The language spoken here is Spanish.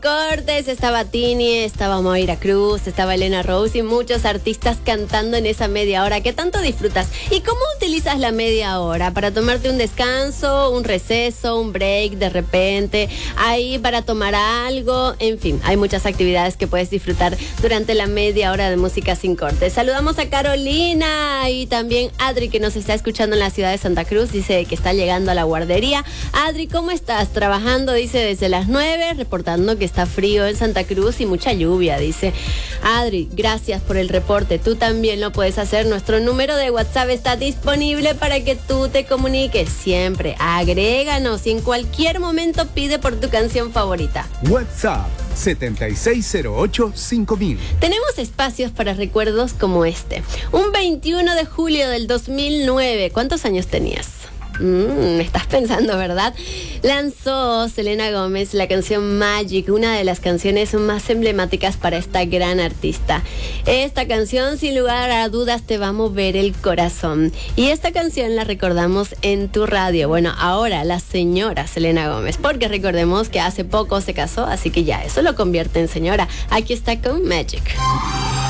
Cortés, estaba Tini, estaba Moira Cruz, estaba Elena Rose y muchos artistas cantando en esa media hora. ¿Qué tanto disfrutas? ¿Y cómo utilizas la media hora? ¿Para tomarte un descanso, un receso, un break de repente? ¿Ahí para tomar algo? En fin, hay muchas actividades que puedes disfrutar durante la media hora de Música Sin Cortes. Saludamos a Carolina y también Adri, que nos está escuchando en la ciudad de Santa Cruz. Dice que está llegando a la guardería. Adri, ¿cómo estás? Trabajando, dice, desde las 9, reportando que está frío en Santa Cruz y mucha lluvia, dice. Adri, gracias por el reporte. Tú también lo puedes hacer. Nuestro número de WhatsApp está disponible para que tú te comuniques siempre. Agréganos y en cualquier momento pide por tu canción favorita. WhatsApp 7608-5000. Tenemos espacios para recuerdos como este. Un 21 de julio del 2009. ¿Cuántos años tenías? Estás pensando, ¿verdad? Lanzó Selena Gómez la canción Magic, una de las canciones más emblemáticas para esta gran artista. Esta canción, sin lugar a dudas, te va a mover el corazón. Y esta canción la recordamos en tu radio. Bueno, ahora la señora Selena Gómez, porque recordemos que hace poco se casó, así que ya eso lo convierte en señora. Aquí está con Magic.